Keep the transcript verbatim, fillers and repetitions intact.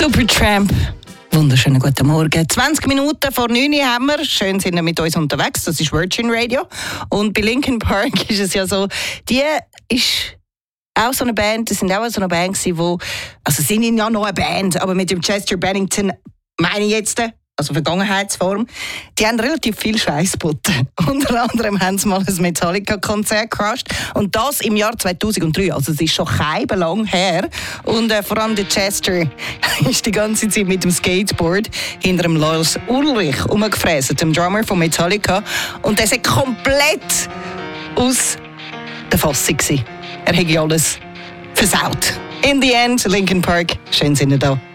Supertramp. Wunderschönen guten Morgen. zwanzig Minuten vor neun Uhr haben wir. Schön sind wir mit uns unterwegs. Das ist Virgin Radio. Und bei Linkin Park ist es ja so, die ist auch so eine Band, das sind auch so eine Band gewesen, wo, also sind ja noch eine Band, aber mit dem Chester Bennington, meine ich jetzt, also Vergangenheitsform, die haben relativ viel Scheiß geboten. Unter anderem haben sie mal ein Metallica-Konzert gecrasht und das im Jahr zweitausenddrei, also es ist schon lang her. Und äh, vor allem der Chester ist die ganze Zeit mit dem Skateboard hinter dem Lars Ulrich rumgefräst, dem Drummer von Metallica, und der war komplett aus der Fassung gewesen. Er hat alles versaut. In the end, Linkin Park, schön sind ihr da.